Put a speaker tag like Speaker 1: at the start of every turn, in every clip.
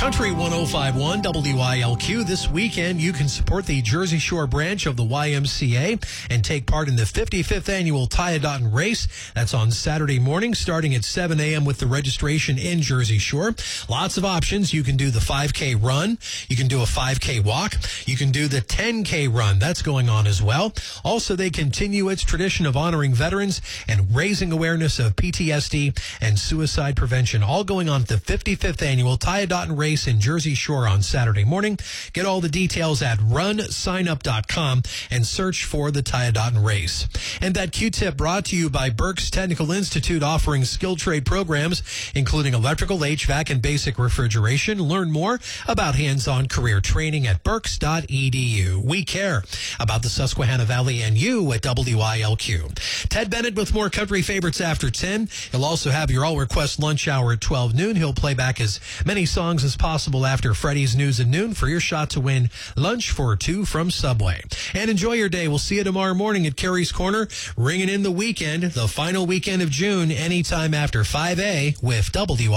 Speaker 1: Country 105.1 WILQ. This weekend, you can support the Jersey Shore branch of the YMCA and take part in the 55th annual Tiadaghton Race. That's on Saturday morning, starting at 7 a.m. with the registration in Jersey Shore. Lots of options. You can do the 5K run. You can do a 5K walk. You can do the 10K run. That's going on as well. Also, they continue its tradition of honoring veterans and raising awareness of PTSD and suicide prevention. All going on at the 55th annual Tiadaghton Race in Jersey Shore on Saturday morning. Get all the details at runsignup.com and search for the Tiadaghton Race. And that Q-tip brought to you by Berks Technical Institute, offering skilled trade programs, including electrical, HVAC, and basic refrigeration. Learn more about hands-on career training at berks.edu. We care about the Susquehanna Valley and you at WILQ. Ted Bennett with more country favorites after 10. He'll also have your all-request lunch hour at 12 noon. He'll play back as many songs as possible after Freddie's News at noon for your shot to win lunch for two from Subway. And enjoy your day. We'll see you tomorrow morning at Carrie's Corner, ringing in the weekend, the final weekend of June, anytime after 5A with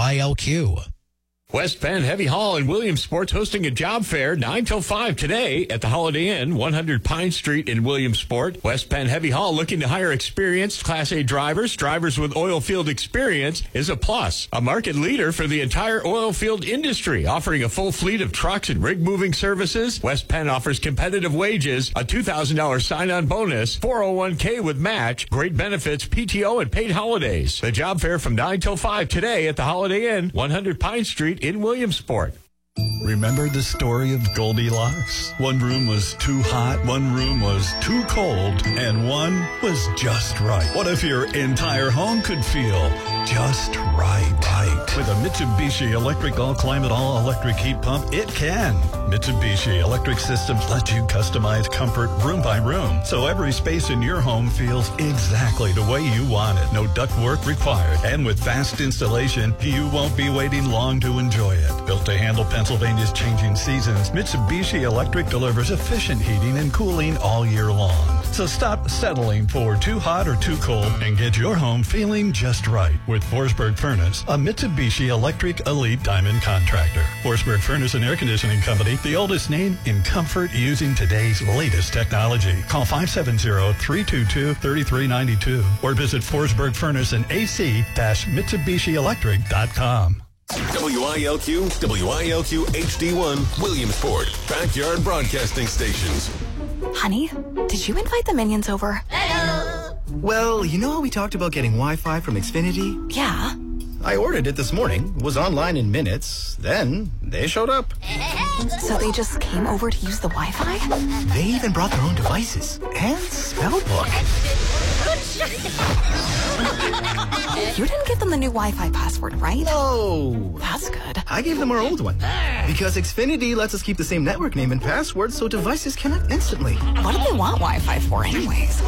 Speaker 1: WILQ.
Speaker 2: West Penn Heavy Haul in Williamsport hosting a job fair 9 till 5 today at the Holiday Inn, 100 Pine Street in Williamsport. West Penn Heavy Haul, looking to hire experienced Class A drivers. Drivers with oil field experience is a plus. A market leader for the entire oil field industry, offering a full fleet of trucks and rig moving services. West Penn offers competitive wages, a $2,000 sign-on bonus, 401k with match, great benefits, PTO, and paid holidays. The job fair from 9 till 5 today at the Holiday Inn, 100 Pine Street in Williamsport.
Speaker 3: Remember the story of Goldilocks? One room was too hot, one room was too cold, and one was just right. What if your entire home could feel just right? With a Mitsubishi Electric All-Climate All-Electric Heat Pump, it can. Mitsubishi Electric Systems let you customize comfort room by room, so every space in your home feels exactly the way you want it. No ductwork required. And with fast installation, you won't be waiting long to enjoy it. Built to handle Pennsylvania's changing seasons, Mitsubishi Electric delivers efficient heating and cooling all year long. So stop settling for too hot or too cold and get your home feeling just right with Forsberg Furnace, a Mitsubishi Electric Elite Diamond contractor. Forsberg Furnace and Air Conditioning Company, the oldest name in comfort using today's latest technology. Call 570-322-3392 or visit Forsberg Furnace and AC-MitsubishiElectric.com.
Speaker 4: WILQ, WILQ HD1, Williamsport, backyard broadcasting stations.
Speaker 5: Honey, did you invite the minions over?
Speaker 6: Hello. Well, you know how we talked about getting Wi-Fi from Xfinity?
Speaker 5: Yeah.
Speaker 6: I ordered it this morning, was online in minutes, then they showed up.
Speaker 5: So they just came over to use the Wi-Fi?
Speaker 6: They even brought their own devices and spell book.
Speaker 5: You didn't give them the new Wi-Fi password, right?
Speaker 6: No.
Speaker 5: That's good.
Speaker 6: I gave them our old one. Because Xfinity lets us keep the same network name and password so devices connect instantly.
Speaker 5: What do they want Wi-Fi for anyways?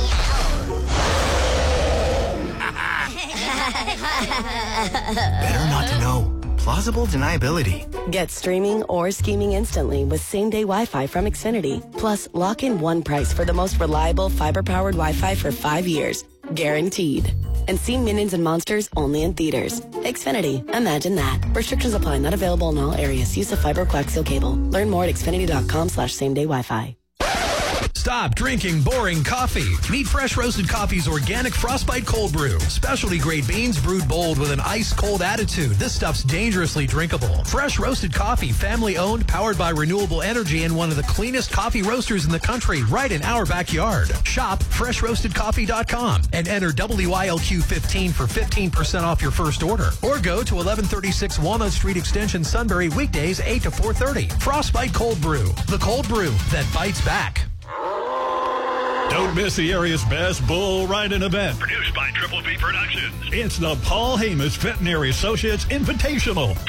Speaker 6: Better not to know. Plausible deniability.
Speaker 7: Get streaming or scheming instantly with same-day Wi-Fi from Xfinity. Plus, lock in one price for the most reliable fiber-powered Wi-Fi for 5 years. Guaranteed. And see Minions and Monsters only in theaters. Xfinity. Imagine that. Restrictions apply. Not available in all areas. Use of fiber coaxial cable. Learn more at xfinity.com/same-day Wi-Fi.
Speaker 1: Stop drinking boring coffee. Meet Fresh Roasted Coffee's organic Frostbite Cold Brew. Specialty grade beans brewed bold with an ice-cold attitude. This stuff's dangerously drinkable. Fresh Roasted Coffee, family-owned, powered by renewable energy, and one of the cleanest coffee roasters in the country, right in our backyard. Shop freshroastedcoffee.com and enter WILQ15 for 15% off your first order. Or go to 1136 Walnut Street Extension, Sunbury, weekdays 8 to 4:30. Frostbite Cold Brew, the cold brew that bites back.
Speaker 3: Don't miss the area's best bull riding event.
Speaker 8: Produced by Triple B Productions.
Speaker 3: It's the Paul Hamas Veterinary Associates Invitational.